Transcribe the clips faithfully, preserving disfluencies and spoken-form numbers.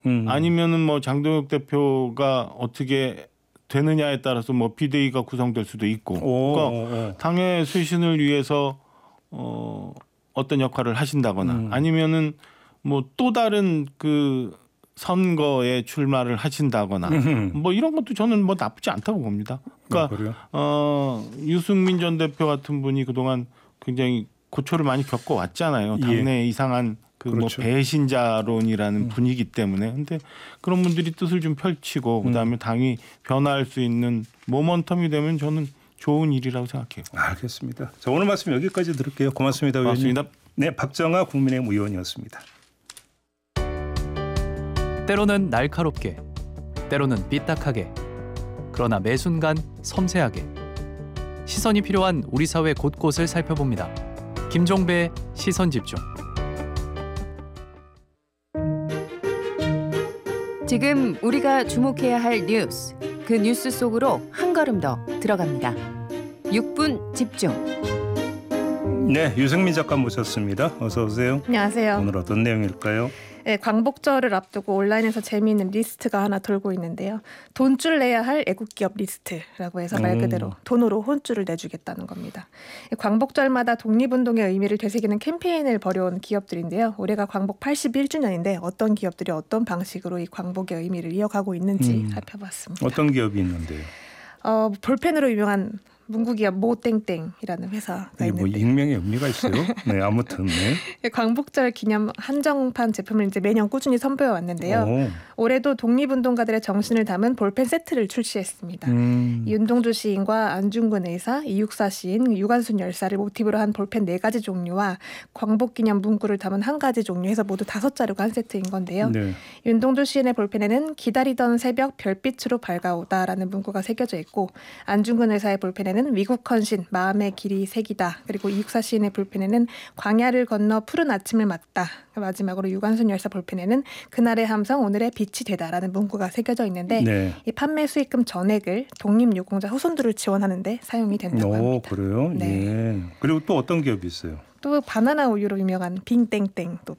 음. 아니면은 뭐 장동혁 대표가 어떻게 되느냐에 따라서 뭐 비대위가 구성될 수도 있고. 오, 그러니까 오, 오. 당의 쇄신을 위해서 어, 어떤 역할을 하신다거나 음. 아니면은 뭐 또 다른 그 선거에 출마를 하신다거나 음흠. 뭐 이런 것도 저는 뭐 나쁘지 않다고 봅니다. 그러니까 아, 그래요? 어, 유승민 전 대표 같은 분이 그동안 굉장히 고초를 많이 겪어 왔잖아요. 예. 당내 이상한 그 뭐 그렇죠. 배신자론이라는 음. 분위기 때문에. 근데 그런 분들이 뜻을 좀 펼치고 그다음에 음. 당이 변화할 수 있는 모먼텀이 되면 저는 좋은 일이라고 생각해요. 알겠습니다. 자, 오늘 말씀 여기까지 들을게요. 고맙습니다. 의원님. 고맙습니다. 네, 박정아 국민의힘 의원이었습니다. 때로는 날카롭게, 때로는 삐딱하게, 그러나 매 순간 섬세하게 시선이 필요한 우리 사회 곳곳을 살펴봅니다. 김종배의 시선집중. 지금 우리가 주목해야 할 뉴스, 그 뉴스 속으로 한 걸음 더 들어갑니다. 육 분 집중. 네, 유승민 작가 모셨습니다. 어서 오세요. 안녕하세요. 오늘 어떤 내용일까요? 네, 광복절을 앞두고 온라인에서 재미있는 리스트가 하나 돌고 있는데요. 돈줄 내야 할 애국기업 리스트라고 해서 말 그대로 돈으로 혼줄을 내주겠다는 겁니다. 광복절마다 독립운동의 의미를 되새기는 캠페인을 벌여온 기업들인데요. 올해가 광복 팔십일 주년인데 어떤 기업들이 어떤 방식으로 이 광복의 의미를 이어가고 있는지 음. 살펴봤습니다. 어떤 기업이 있는데요? 어, 볼펜으로 유명한 문구기업 모땡땡이라는 회사가 이게 뭐 있는데 익명의 의미가 있어요? 네, 아무튼 네. 광복절 기념 한정판 제품을 이제 매년 꾸준히 선보여 왔는데요. 오. 올해도 독립운동가들의 정신을 담은 볼펜 세트를 출시했습니다. 음. 윤동주 시인과 안중근 의사, 이육사 시인, 유관순 열사를 모티브로 한 볼펜 네 가지 종류와 광복기념 문구를 담은 한 가지 종류해서 모두 다섯 자루가 한 세트인 건데요. 네. 윤동주 시인의 볼펜에는 기다리던 새벽 별빛으로 밝아오다라는 문구가 새겨져 있고 안중근 의사의 볼펜에는 위국 헌신, 마음의 길이 색이다. 그리고 이육사 시인의 볼펜에는 광야를 건너 푸른 아침을 맞다. 마지막으로 유관순 열사 볼펜에는 그날의 함성, 오늘의 빛이 되다라는 문구가 새겨져 있는데 네. 이 판매 수익금 전액을 독립유공자 후손들을 지원하는 데 사용이 된다고 오, 합니다. 그래요? 네. 예. 그리고 또 어떤 기업이 있어요? 또 바나나 우유로 유명한 빙땡땡 또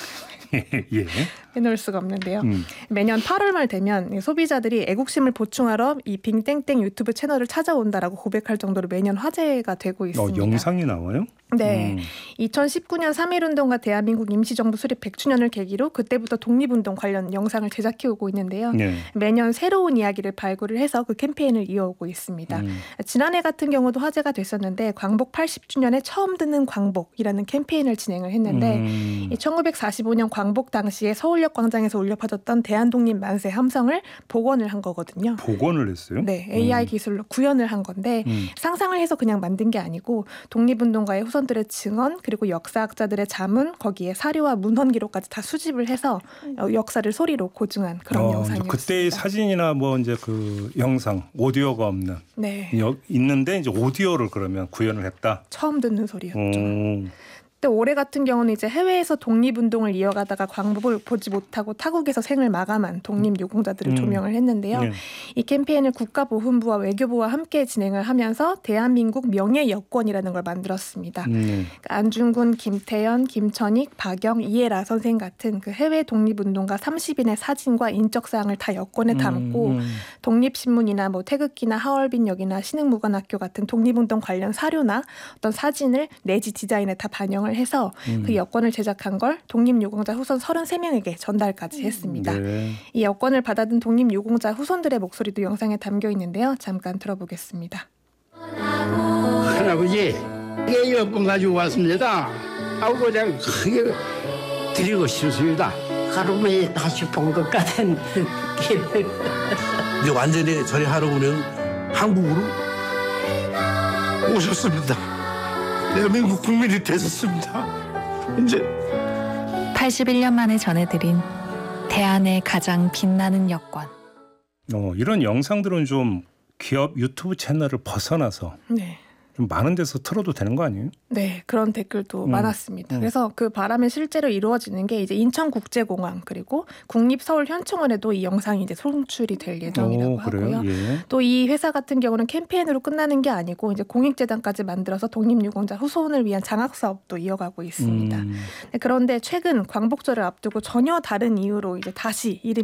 예. 빼놓을 수가 없는데요. 음. 매년 팔월 말 되면 소비자들이 애국심을 보충하러 이 빙땡땡 유튜브 채널을 찾아온다라고 고백할 정도로 매년 화제가 되고 있습니다. 어, 영상이 나와요? 네. 음. 이천십구 년 삼일운동과 대한민국 임시정부 수립 백 주년을 계기로 그때부터 독립운동 관련 영상을 제작해오고 있는데요. 네. 매년 새로운 이야기를 발굴을 해서 그 캠페인을 이어오고 있습니다. 음. 지난해 같은 경우도 화제가 됐었는데 광복 팔십 주년에 처음 듣는 광복이라는 캠페인을 진행을 했는데 음. 이 천구백사십오 년 광복 당시에 서울역 광장에서 울려 퍼졌던 대한독립 만세 함성을 복원을 한 거거든요. 복원을 했어요? 네, 에이아이 음. 기술로 구현을 한 건데 음. 상상을 해서 그냥 만든 게 아니고 독립운동가의 후손들의 증언 그리고 역사학자들의 자문 거기에 사료와 문헌 기록까지 다 수집을 해서 역사를 소리로 고증한 그런 어, 영상이었습니다. 그때의 사진이나 뭐 이제 그 영상, 오디오가 없는 네, 여, 있는데 이제 오디오를 그러면 구현을 했다. 처음 듣는 소리였죠. 오. 근데 올해 같은 경우는 이제 해외에서 독립운동을 이어가다가 광복을 보지 못하고 타국에서 생을 마감한 독립유공자들을 음. 조명을 했는데요. 네. 이 캠페인을 국가보훈부와 외교부와 함께 진행을 하면서 대한민국 명예여권이라는 걸 만들었습니다. 음. 그러니까 안중근, 김태연, 김천익, 박영, 이해라 선생 같은 그 해외 독립운동가 삼십 인의 사진과 인적사항을 다 여권에 담고 음. 음. 독립신문이나 뭐 태극기나 하얼빈역이나 신흥무관학교 같은 독립운동 관련 사료나 어떤 사진을 내지 디자인에 다 반영을 해서 음. 그 여권을 제작한 걸 독립유공자 후손 서른세 명에게 전달까지 했습니다. 네. 이 여권을 받아든 독립유공자 후손들의 목소리도 영상에 담겨 있는데요. 잠깐 들어보겠습니다. 할아버지, 이게 여권 가지고 왔습니다. 하고 그냥 크게 드리고 싶습니다. 하루만에 다시 본 것 같은 느낌. 이제 완전히 저희 할아버지는 한국으로 오셨습니다. 대한민국 국민이 되셨습니다. 이제 팔십일 년 만에 전해드린 대한의 가장 빛나는 여권. 어, 이런 영상들은 좀 기업 유튜브 채널을 벗어나서 네. 좀 많은 데서 틀어도 되는 거 아니에요? 네, 그런 댓글도 음. 많았습니다. 음. 그래서 그 바람이 실제로 이루어지는 게 이제 인천국제공항 그리고 국립서울현충원에도 이 영상이 이제 송출이 될 예정이라고 오, 그래요? 하고요. 예. 또 이 회사 같은 경우는 캠페인으로 끝나는 게 아니고 이제 공익재단까지 만들어서 독립유공자 후손을 위한 장학 사업도 이어가고 있습니다. 음. 그런데 최근 광복절을 앞두고 전혀 다른 이유로 이제 다시 이름이